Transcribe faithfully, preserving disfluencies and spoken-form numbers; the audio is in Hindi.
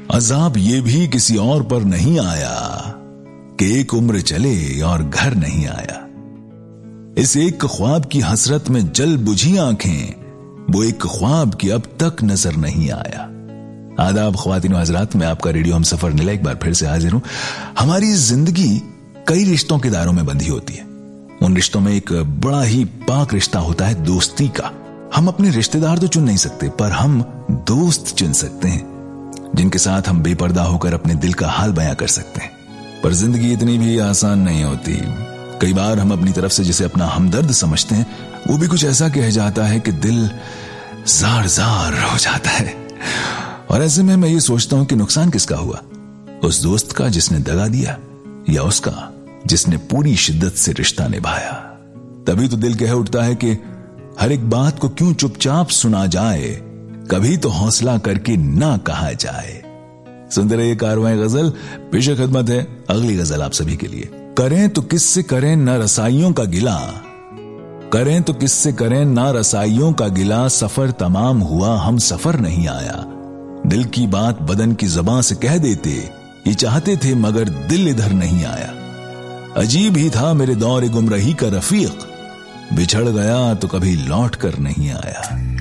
अजाब ये भी किसी और पर नहीं आया कि एक उम्र चले और घर नहीं आया। इस एक ख्वाब की हसरत में जल बुझी आंखें, वो एक ख्वाब की अब तक नजर नहीं आया। आदाब ख्वातीन व हज़रात, मैं आपका रेडियो हम सफर नीला एक बार फिर से हाजिर हूं। हमारी जिंदगी कई रिश्तों के दायरों में बंधी होती है। उन रिश्तों में एक बड़ा ही पाक रिश्ता होता है दोस्ती का। हम अपने रिश्तेदार तो चुन नहीं सकते, पर हम दोस्त चुन सकते हैं जिनके साथ हम बेपर्दा होकर अपने दिल का हाल बयां कर सकते हैं। पर जिंदगी इतनी भी आसान नहीं होती। कई बार हम अपनी तरफ से जिसे अपना हमदर्द समझते हैं, वो भी कुछ ऐसा कह जाता है कि दिल जार जार हो जाता है। और ऐसे में मैं ये सोचता हूं कि नुकसान किसका हुआ, उस दोस्त का जिसने दगा दिया, या उसका जिसने पूरी शिद्दत से रिश्ता निभाया। तभी तो दिल कह उठता है कि हर एक बात को क्यों चुपचाप सुना जाए, कभी तो हौसला करके ना कहा जाए। सुनते रहिए कारवां गजल, पेश खिदमत है अगली गजल आप सभी के लिए। करें तो किससे करें ना रसाइयों का गिला, करें तो किससे करें ना रसाइयों का गिला, सफर तमाम हुआ हम सफर नहीं आया। दिल की बात बदन की ज़बां से कह देते, ये चाहते थे मगर दिल इधर नहीं आया। अजीब ही था मेरे दौर गुमराही का रफीक, बिछड़ गया तो कभी लौट कर नहीं आया।